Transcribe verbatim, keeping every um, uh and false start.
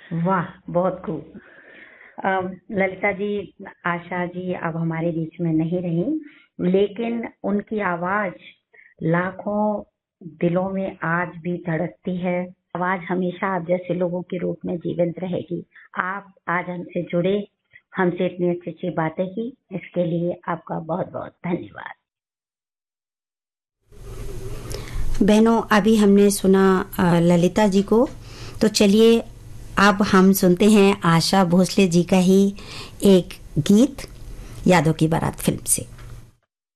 वाह, बहुत खूब। अ, ललिता जी, आशा जी अब हमारे बीच में नहीं रही, लेकिन उनकी आवाज लाखों दिलों में आज भी धड़कती है। आवाज हमेशा आप जैसे लोगों के रूप में जीवंत रहेगी। आप आज हमसे जुड़े, हमसे इतनी अच्छी-अच्छी बातें की, इसके लिए आपका बहुत-बहुत धन्यवाद। बहनों, अभी हमने सुना ललिता जी को, तो चलिए अब हम सुनते हैं आशा भोसले जी का ही एक गीत, यादों की बारात फिल्म से।